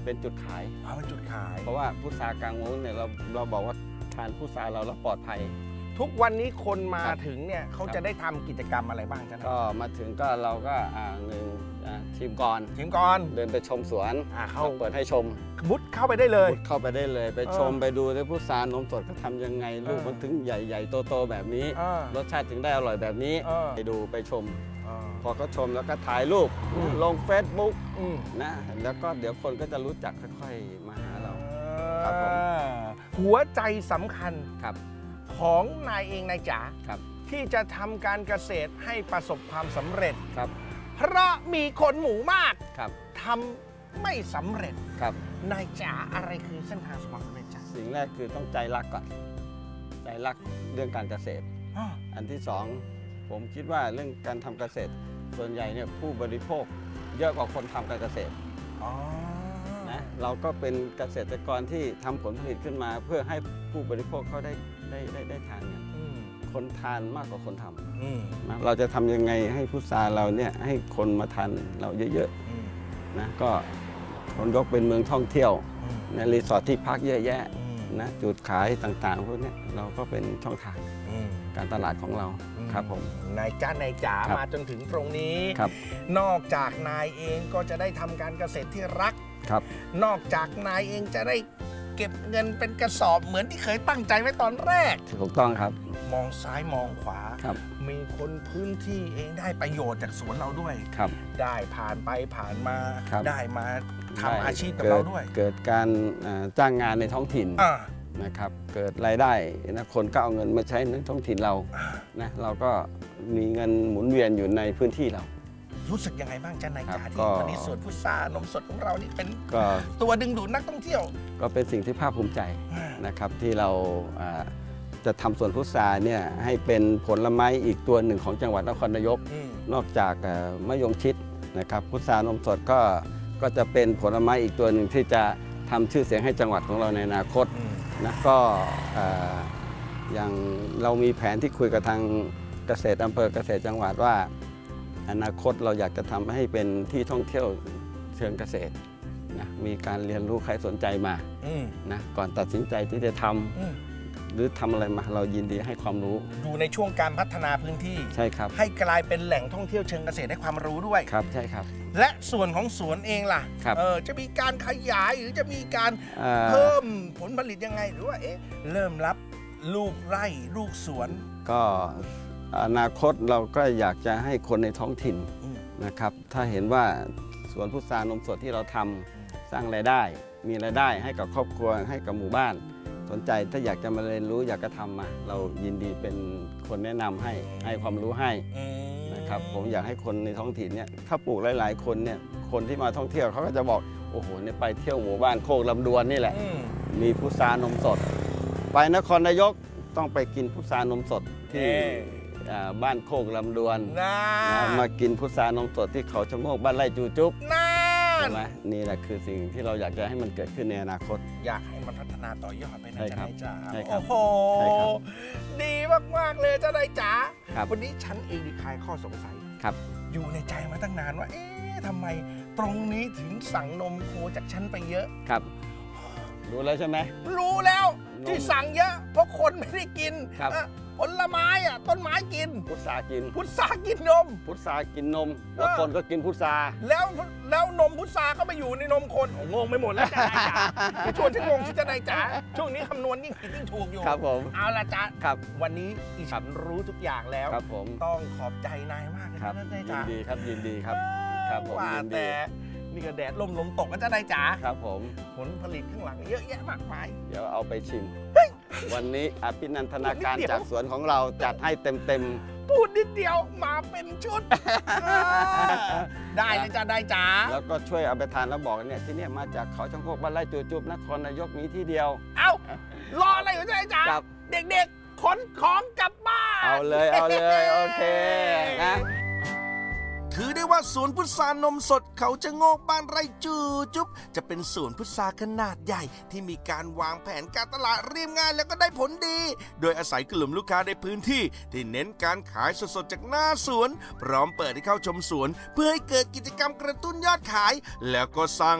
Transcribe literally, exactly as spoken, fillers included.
เป็นจุดขายอ๋อเป็นจุดขายเพราะว่าพุทรากลางมุ้งเนี่ยเราเราบอกว่าทานพุทราเราแล้วปลอดภัยทุกวันนี้คนมาถึงเนี่ยเขาจะได้ทำกิจกรรมอะไรบ้างจ๊ะก็มาถึงก็เราก็อ่าหนึ่งทีมก่อนทีมก่อนเดินไปชมสวนอ่าเขาเปิดให้ชมมุดเข้าไปได้เลยมุดเข้าไปได้เลยไปชมไปดูด้วยพุทรานมสดเขาทำยังไงลูกมันถึงใหญ่ๆโตๆแบบนี้รสชาติถึงได้อร่อยแบบนี้ไปดูไปชมพอเขาชมแล้วก็ถ่ายรูปลงเฟซบุ๊กนะแล้วก็เดี๋ยวคนก็จะรู้จักค่อยๆมาหาเราครับผมหัวใจสำคัญครับของนายเองนายจ๋าครับที่จะทำการเกษตรให้ประสบความสำเร็จครับเพราะมีคนหมู่มากครับทำไม่สำเร็จครับนายจ๋าอะไรคือเส้นทางความสำเร็จจ๋าสิ่งแรกคือต้องใจรักก่อนใจรักเรื่องการเกษตรอันที่สองผมคิดว่าเรื่องการทำเกษตรส่วนใหญ่เนี่ยผู้บริโภคเยอะกว่าคนทำการเกษตรนะเราก็เป็นเกษตรกรที่ทำผลผลิตขึ้นมาเพื่อให้ผู้บริโภคเขาได้ได้ได้ได้ทานกันคนทานมากกว่าคนทำนะเราจะทำยังไงให้พุทราเราเนี่ยให้คนมาทานเราเยอะๆนะก็คนยกเป็นเมืองท่องเที่ยวในรีสอร์ทที่พักเยอะแยะนะจุดขายต่างๆพวกนี้เราก็เป็นช่องทางการตลาดของเราครับผมนายจ้านายจ๋ามาจนถึงตรงนี้นอกจากนายเองก็จะได้ทำการเกษตรที่รักครับนอกจากนายเองจะได้เก็บเงินเป็นกระสอบเหมือนที่เคยตั้งใจไว้ตอนแรกถูกต้องครับมองซ้ายมองขวามีคนพื้นที่เองได้ประโยชน์จากสวนเราด้วยได้ผ่านไปผ่านมาได้มาทำอาชีพกับเราด้วยเกิดการจ้างงานในท้องถิ่นนะครับเกิดรายได้นะคนก็เอาเงินมาใช้ในท้องถิ่นเรานะเราก็มีเงินหมุนเวียนอยู่ในพื้นที่เรารู้สึกยังไงบ้างจ๊ะนายจ๋าที่ตอนนี้สวนพุทรานมสดของเรานี่เป็นตัวดึงดูดนักท่องเที่ยวก็เป็นสิ่งที่ภาคภูมิใจนะครับที่เราจะทำสวนพุทราเนี่ยให้เป็นผลไม้อีกตัวหนึ่งของจังหวัดนครนายกนอกจากมะยงชิดนะครับพุทรานมสดก็ก็จะเป็นผลไม้อีกตัวหนึ่งที่จะทำชื่อเสียงให้จังหวัดของเราในอนาคตนะก็อย่างเรามีแผนที่คุยกับทางเกษตรอำเภอเกษตรจังหวัดว่าอนาคตเราอยากจะทำให้เป็นที่ท่องเที่ยวเชิงเกษตรนะมีการเรียนรู้ใครสนใจมานะก่อนตัดสินใจที่จะทำหรือทำอะไรมาเรายินดีให้ความรู้อยู่ในช่วงการพัฒนาพื้นที่ใช่ครับให้กลายเป็นแหล่งท่องเที่ยวเชิงเกษตรให้ความรู้ด้วยครับใช่ครับและส่วนของสวนเองล่ะเออจะมีการขยายหรือจะมีการเพิ่มผลผลิตยังไงหรือว่าเอ๊ะเริ่มรับลูกไร่ลูกสวนก็อนาคตเราก็อยากจะให้คนในท้องถิ่นนะครับถ้าเห็นว่าสวนพุทรานมสดที่เราทำสร้างรายได้มีรายได้ให้กับครอบครัวให้กับหมู่บ้านสนใจถ้าอยากจะมาเรียนรู้อยากจะทำมาเรายินดีเป็นคนแนะนำให้ให้ความรู้ให้นะครับผมอยากให้คนในท้องถิ่นเนี่ยถ้าปลูกหลายๆคนเนี่ยคนที่มาท่องเที่ยวเขาก็จะบอกโอ้โหเนี่ยไปเที่ยวหมู่บ้านโคกลำดวนนี่แหละมีพุทรานมสดไปนครนายกต้องไปกินพุทรานมสดที่บ้านโคกลำดวนมากินพุทรานมสดที่เขาชะโงกบ้านไร่จูจุ๊บใช่ไหมนี่แหละคือสิ่งที่เราอยากจะให้มันเกิดขึ้นในอนาคตอยากให้มันพัฒนาต่อยอดไปนะจ๊ะนายจ๋าโอ้โหดีมากๆเลยจ้ะนายจ๋าวันนี้ฉันเองได้คลายข้อสงสัยอยู่ในใจมาตั้งนานว่าเอ๊ะทำไมตรงนี้ถึงสั่งนมโคจากฉันไปเยอะครับรู้แล้วใช่ไหมรู้แล้วที่สั่งเยอะเพราะคนไม่ได้กินผลไม้อ่ะต้นไม้กินพุทรากินพุทรากินนมพุทรากินนมแล้วคนก็กินพุทราแล้วแล้วนมพุทราก็ไปอยู่ในนมคนงงไปหมดแล้วจ้านายจ๋าไปชวนฉันงงที่จะนายจ๋าช่วงนี้คำนวณยิ่งผิดยิ่งถูกอยู่ครับผมเอาละจ้าครับวันนี้อีฉันรู้ทุกอย่างแล้วครับผมต้องขอบใจนายมากเลยนะนายจ๋ายินดีครับยินดีครับครับผมยินดีนี่ก็แดดลมลมตกนะจ้านายจ๋าครับผมผลผลิตข้างหลังเยอะแยะมากมายเดี๋ยวเอาไปชิมวันนี้อภินันทนาการจากสวนของเราจัดให้เต็มๆพูดนิดเดียวมาเป็นชุดได้เลยจ้าได้จ้าแล้วก็ช่วยเอาไปทานแล้วบอกเนี่ยที่นี่มาจากเขาช่างโคกบ้านไร่จูจุ๊บนครนายกมีที่เดียวเอ้ารออะไรอยู่จ้าจ๋าเด็กๆขนของกลับบ้านเอาเลยเอาเลยโอเคนะถือได้ว่าสวนพุทรานมสดเขาจะโงกบ้านไร่จูจุ๊บจะเป็นสวนพุทราขนาดใหญ่ที่มีการวางแผนการตลาดเรียบง่ายแล้วก็ได้ผลดีโดยอาศัยกลุ่มลูกค้าในพื้นที่ที่เน้นการขายสดๆจากหน้าสวนพร้อมเปิดให้เข้าชมสวนเพื่อให้เกิดกิจกรรมกระตุ้นยอดขายแล้วก็สร้าง